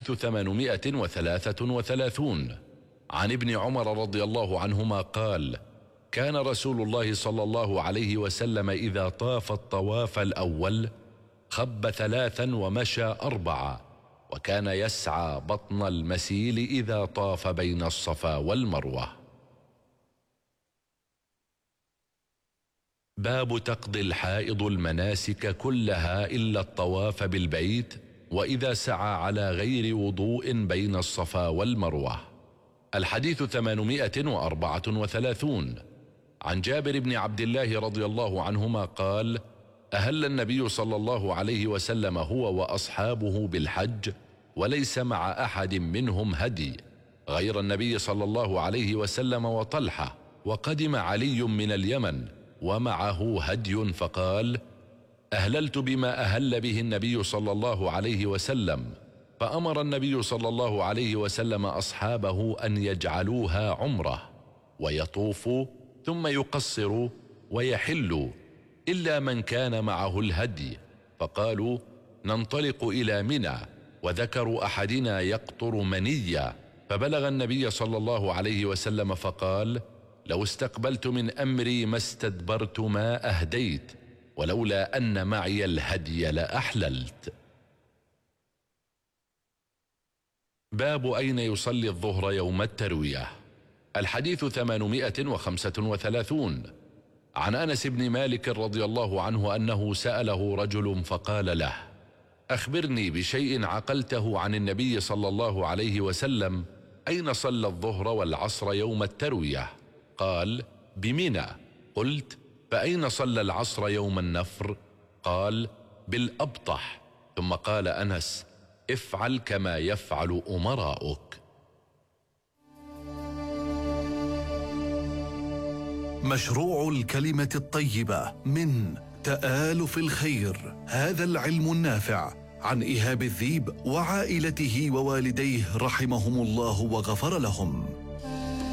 الحديث 833 عن ابن عمر رضي الله عنهما قال: كان رسول الله صلى الله عليه وسلم إذا طاف الطواف الأول خب 3 ومشى 4، وكان يسعى بطن المسيل إذا طاف بين الصفا والمروة. باب تقضي الحائض المناسك كلها إلا الطواف بالبيت وإذا سعى على غير وضوء بين الصفا والمروة. الحديث 834 عن جابر بن عبد الله رضي الله عنهما قال: أهل النبي صلى الله عليه وسلم هو وأصحابه بالحج وليس مع أحد منهم هدي غير النبي صلى الله عليه وسلم وطلحة، وقدم علي من اليمن ومعه هدي فقال: أهللت بما أهل به النبي صلى الله عليه وسلم، فأمر النبي صلى الله عليه وسلم أصحابه أن يجعلوها عمرة ويطوفوا ثم يقصروا ويحلوا إلا من كان معه الهدي، فقالوا: ننطلق إلى منى، وذكر أحدنا يقطر منيا، فبلغ النبي صلى الله عليه وسلم فقال: لو استقبلت من أمري ما استدبرت ما أهديت، ولولا أن معي الهدي لأحللت. باب أين يصلي الظهر يوم التروية. الحديث 835 عن أنس بن مالك رضي الله عنه أنه سأله رجل فقال له: أخبرني بشيء عقلته عن النبي صلى الله عليه وسلم، أين صلى الظهر والعصر يوم التروية؟ قال: بمنى. قلت: فأين صلى العصر يوم النفر؟ قال: بالأبطح. ثم قال أنس: افعل كما يفعل أمراؤك. مشروع الكلمة الطيبة من تآلف الخير، هذا العلم النافع، عن إيهاب الذيب وعائلته ووالديه رحمهم الله وغفر لهم.